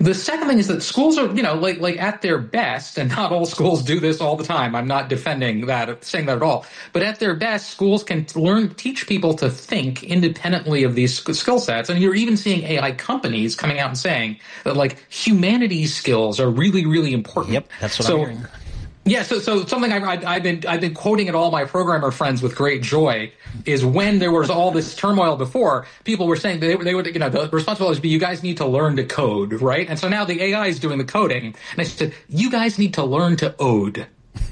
The second thing is that schools are, like at their best, and not all schools do this all the time. I'm not defending that, saying that at all. But at their best, schools can teach people to think independently of these skill sets. And you're even seeing AI companies coming out and saying that like humanities skills are really, really important. Yep, that's what I'm hearing. Yeah, so something I've been quoting at all my programmer friends with great joy is when there was all this turmoil before, people were saying they would, the responsibility would be, you guys need to learn to code, right? And so now the AI is doing the coding, and I said, you guys need to learn to ode.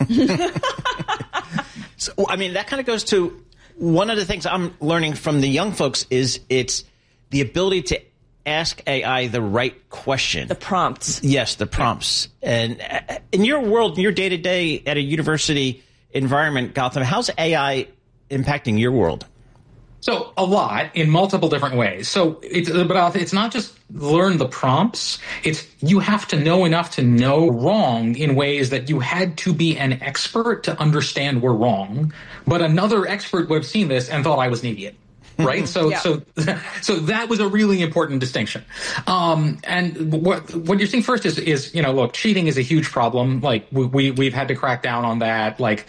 So, I mean, that kind of goes to one of the things I'm learning from the young folks is it's the ability to ask AI the right question. The prompts. Yes, the prompts. And in your world, your day-to-day at a university environment, Gautam, how's AI impacting your world? So a lot in multiple different ways. So it's not just learn the prompts. It's you have to know enough to know wrong in ways that you had to be an expert to understand were wrong. But another expert would have seen this and thought I was an idiot. Right. So that was a really important distinction. And what you're seeing first is, look, cheating is a huge problem. Like we've had to crack down on that. Like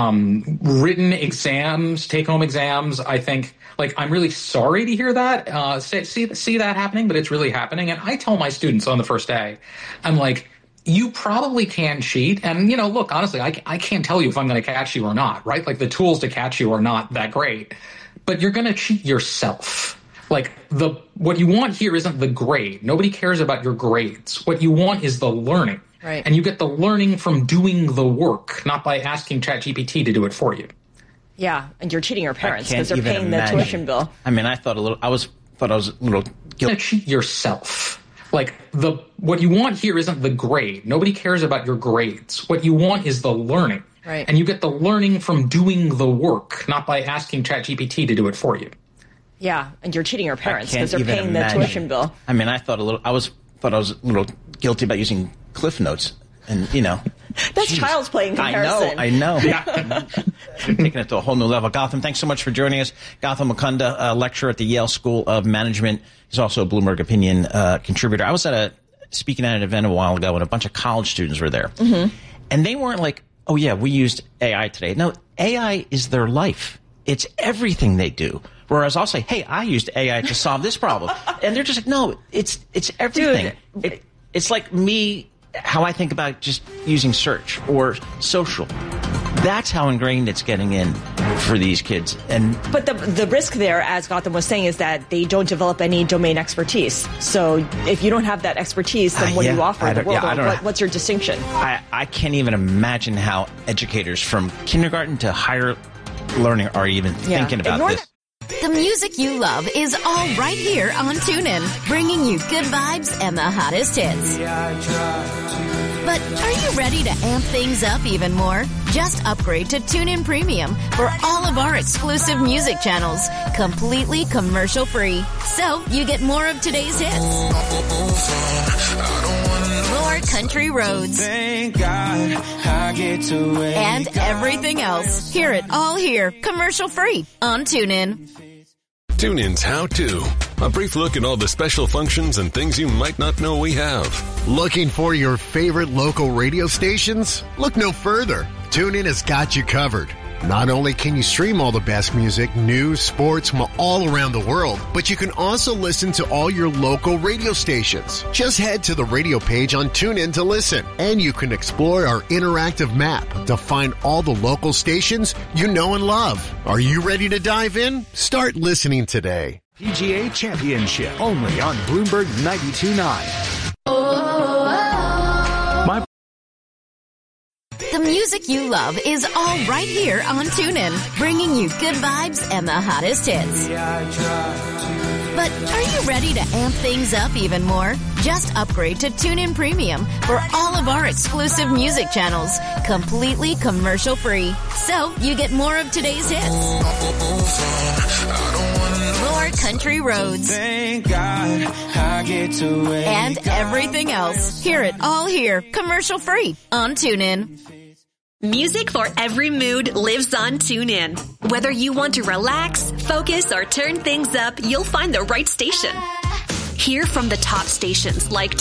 written exams, take home exams. I think like I'm really sorry to hear that, see that happening, but it's really happening. And I tell my students on the first day, I'm like, you probably can cheat. And, look, honestly, I can't tell you if I'm going to catch you or not. Right. Like the tools to catch you are not that great. But you're going to cheat yourself. Like what you want here isn't the grade. Nobody cares about your grades. What you want is the learning. Right. And you get the learning from doing the work, not by asking ChatGPT to do it for you. Yeah, and you're cheating your parents because they're paying the tuition bill. I mean, I thought I was a little guilty. You're going to cheat yourself. Like what you want here isn't the grade. Nobody cares about your grades. What you want is the learning. Right. And you get the learning from doing the work, not by asking ChatGPT to do it for you. Yeah, and you're cheating your parents because they're paying the tuition bill. I mean, I thought I was a little guilty about using Cliff Notes, and that's child's play in comparison. I know. Yeah. Taking it to a whole new level. Gautam, thanks so much for joining us. Gautam Mukunda, lecturer at the Yale School of Management. He's also a Bloomberg Opinion contributor. I was speaking at an event a while ago, and a bunch of college students were there, and they weren't like, oh, yeah, we used AI today. No, AI is their life. It's everything they do. Whereas I'll say, hey, I used AI to solve this problem. And they're just like, no, it's everything. It's like me, how I think about just using search or social. That's how ingrained it's getting in for these kids. But the risk there, as Gautam was saying, is that they don't develop any domain expertise. So if you don't have that expertise, then what do you offer the world? What's your distinction? I can't even imagine how educators from kindergarten to higher learning are even thinking about this. The music you love is all right here on TuneIn, bringing you good vibes and the hottest hits. But are you ready to amp things up even more? Just upgrade to TuneIn Premium for all of our exclusive music channels, completely commercial-free. So you get more of today's hits, more country roads, thank God I get to wake and everything else. Hear it all here, commercial-free on TuneIn. TuneIn's How To. A brief look at all the special functions and things you might not know we have. Looking for your favorite local radio stations? Look no further. TuneIn has got you covered. Not only can you stream all the best music, news, sports from all around the world, but you can also listen to all your local radio stations. Just head to the radio page on TuneIn to listen, and you can explore our interactive map to find all the local stations you know and love. Are you ready to dive in? Start listening today. PGA Championship, only on Bloomberg 92.9. The music you love is all right here on TuneIn, bringing you good vibes and the hottest hits. But are you ready to amp things up even more? Just upgrade to TuneIn Premium for all of our exclusive music channels, completely commercial-free. So you get more of today's hits, more country roads, thank God I get to wake and everything else. Hear it all here, commercial-free on TuneIn. Music for every mood lives on TuneIn. Whether you want to relax, focus, or turn things up, you'll find the right station. Hear from the top stations like